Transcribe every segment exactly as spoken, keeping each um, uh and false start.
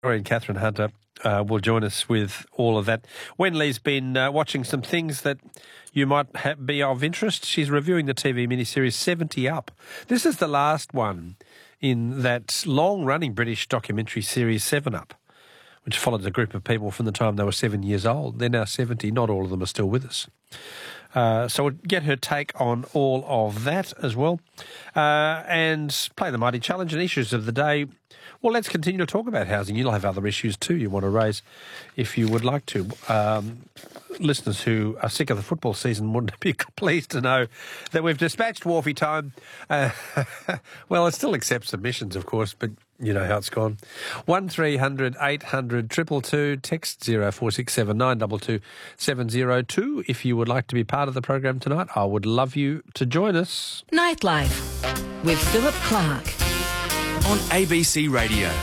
And Catherine Hunter uh, will join us with all of that. Wenley's been uh, watching some things that you might ha- be of interest. She's reviewing the T V miniseries seventy up. This is the last one in that long-running British documentary series seven up, which followed a group of people from the time they were seven years old. They're now seventy. Not all of them are still with us. Uh, so we'll get her take on all of that as well. Uh, and play the Mighty Challenge and issues of the day. Well, let's continue to talk about housing. You'll have other issues too you want to raise if you would like to. Um, listeners who are sick of the football season wouldn't be pleased to know that we've dispatched Wharfie time. Uh, well, it still accepts submissions, of course, but you know how it's gone. one three hundred eight hundred two two two, text zero four six seven nine two two seven zero two. If you would like to be part of the program tonight, I would love you to join us. Nightlife with Philip Clark on A B C Radio.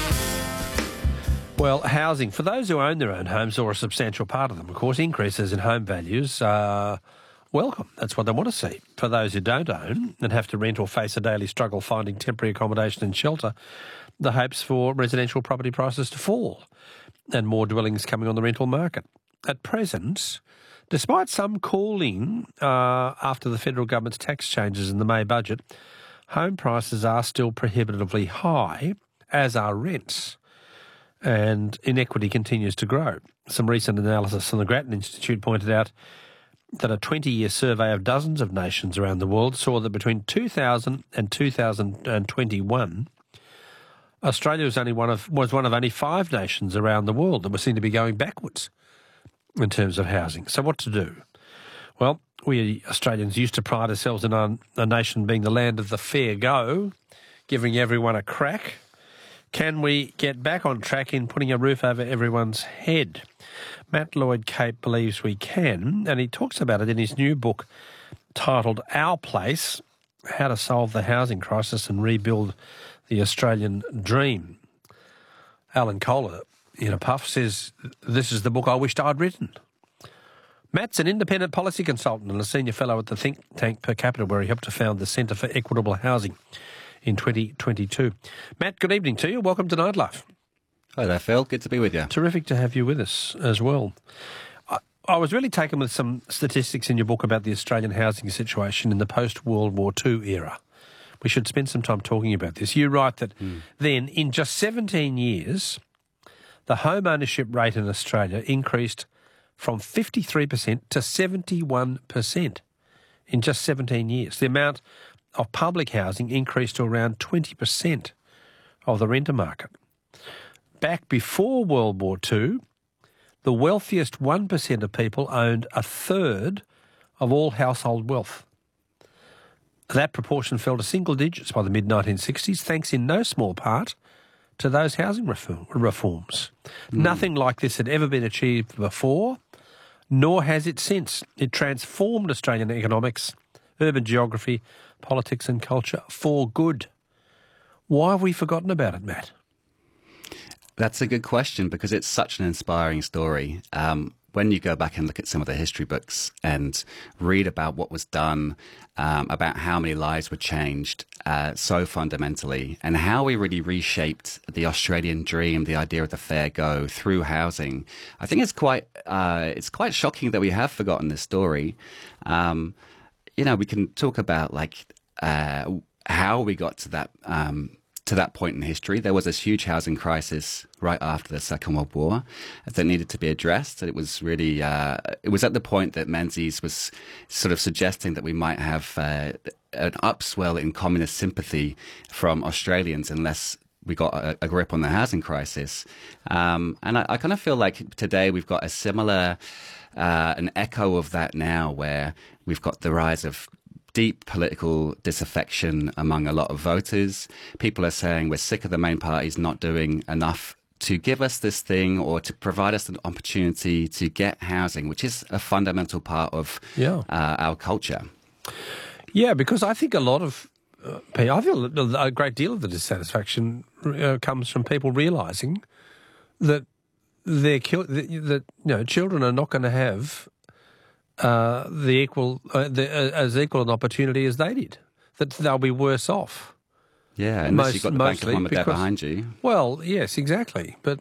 Well, housing. For those who own their own homes, or a substantial part of them, of course, increases in home values are welcome. That's what they want to see. For those who don't own and have to rent or face a daily struggle finding temporary accommodation and shelter, the hopes for residential property prices to fall and more dwellings coming on the rental market. At present, despite some cooling uh, after the federal government's tax changes in the May budget, home prices are still prohibitively high, as are rents, and inequity continues to grow. Some recent analysis from the Grattan Institute pointed out that a twenty-year survey of dozens of nations around the world saw that between two thousand and two thousand twenty-one, Australia was only one of was one of only five nations around the world that were seen to be going backwards in terms of housing. So what to do? Well, we Australians used to pride ourselves in our, a nation being the land of the fair go, giving everyone a crack. Can we get back on track in putting a roof over everyone's head? Matt Lloyd-Cape believes we can, and he talks about it in his new book titled Our Place, How to Solve the Housing Crisis and Rebuild the Australian Dream. Alan Kohler, in a puff, says, this is the book I wished I'd written. Matt's an independent policy consultant and a senior fellow at the think tank Per Capita, where he helped to found the Centre for Equitable Housing in twenty twenty-two. Matt, good evening to you. Welcome to Nightlife. Hi there, Phil. Good to be with you. Terrific to have you with us as well. I, I was really taken with some statistics in your book about the Australian housing situation in the post-World War Two era. We should spend some time talking about this. You write that mm. then, in just seventeen years, the home ownership rate in Australia increased from fifty-three percent to seventy-one percent in just seventeen years. The amount of public housing increased to around twenty percent of the renter market. Back before World War Two, the wealthiest one percent of people owned a third of all household wealth. That proportion fell to single digits by the mid nineteen sixties, thanks in no small part to those housing reform, reforms. Mm. Nothing like this had ever been achieved before, nor has it since. It transformed Australian economics, urban geography, politics and culture for good. Why have we forgotten about it, Matt? That's a good question, because it's such an inspiring story. Um, when you go back and look at some of the history books and read about what was done, um, about how many lives were changed uh, so fundamentally, and how we really reshaped the Australian dream, the idea of the fair go through housing, I think it's quite uh, it's quite shocking that we have forgotten this story. Um, you know, we can talk about like uh, how we got to that um, to that point in history. There was this huge housing crisis right after the Second World War that needed to be addressed. It was really, uh, it was at the point that Menzies was sort of suggesting that we might have uh, an upswell in communist sympathy from Australians unless we got a, a grip on the housing crisis. Um, and I, I kind of feel like today we've got a similar, uh, an echo of that now, where we've got the rise of deep political disaffection among a lot of voters. People are saying we're sick of the main parties not doing enough to give us this thing or to provide us an opportunity to get housing, which is a fundamental part of yeah. uh, our culture. Yeah, because I think a lot of uh, people, I feel a great deal of the dissatisfaction uh, comes from people realising that their that you know children are not going to have Uh, the equal, uh, the, uh, as equal an opportunity as they did, that they'll be worse off. Yeah, unless Most- you've got the Bank of mostly Mum and Dad because- behind you. Well, yes, exactly. But